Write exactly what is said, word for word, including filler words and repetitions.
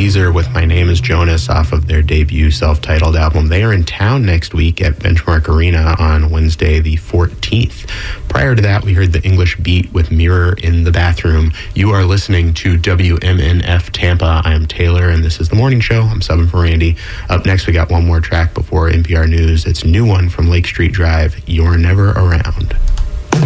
Weezer with My Name is Jonas off of their debut self-titled album. They are in town next week at Benchmark Arena on Wednesday the fourteenth. Prior to that, we heard the English Beat with Mirror in the Bathroom. You are listening to W M N F Tampa. I am Taylor, and this is The Morning Show. I'm subbing for Randy. Up next, we got one more track before N P R News. It's a new one from Lake Street Drive, You're Never Around.